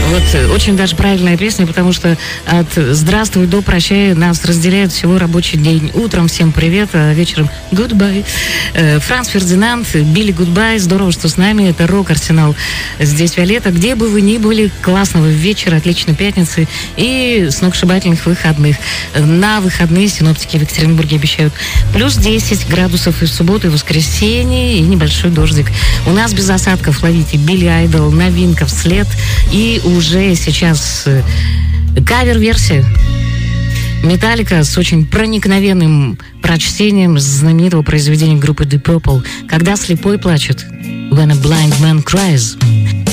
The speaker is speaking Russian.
Вот очень даже правильная песня, потому что от «Здравствуй» до «Прощай» нас разделяет всего рабочий день. Утром всем привет, а вечером «Goodbye». Франц Фердинанд, Билли «Goodbye». Здорово, что с нами. Это «Рок-Арсенал». Здесь Виолетта. Где бы вы ни были, классного вечера, отличной пятницы и сногсшибательных выходных. На выходные синоптики в Екатеринбурге обещают плюс 10 градусов и в субботу, и в воскресенье, и небольшой дождик. У нас без осадков ловите Билли Айдол, новинка вслед. И уже сейчас кавер-версия Металлика с очень проникновенным прочтением знаменитого произведения группы Deep Purple «Когда слепой плачет». When a blind man cries.